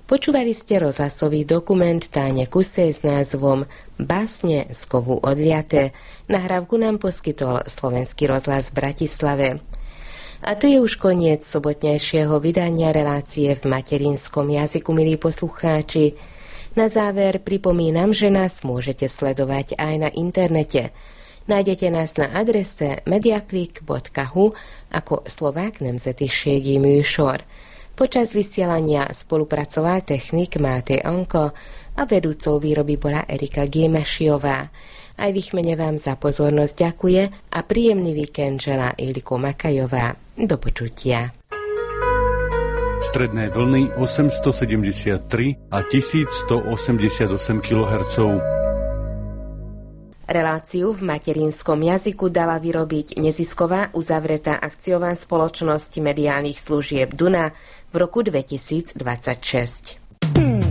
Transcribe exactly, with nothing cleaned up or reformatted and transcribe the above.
Počúvali ste rozhlasový dokument Táne Kusej s názvom Básne z kovu odliaté. Nahrávku nám poskytol Slovenský rozhlas v Bratislave. A to je už koniec sobotnejšieho vydania relácie v materinskom jazyku, milí poslucháči. Na záver pripomínam, že nás môžete sledovať aj na internete. Nájdete nás na adrese mediaklik bodka hu ako Slovák nemzetiségi műsor. Počas vysielania spolupracoval technik Máté Anko a vedúcou výroby bola Erika Gémešiová. Aj v ich mene vám za pozornosť ďakuje a príjemný víkend želá Iliko Makajová. Do počutia. Stredné vlny osemstosedemdesiattri a tisícstoosemdesiatosem kilohertzov. Reláciu v materinskom jazyku dala vyrobiť nezisková uzavretá akciová spoločnosť mediálnych služieb Duna v roku dvetisícdvadsaťšesť.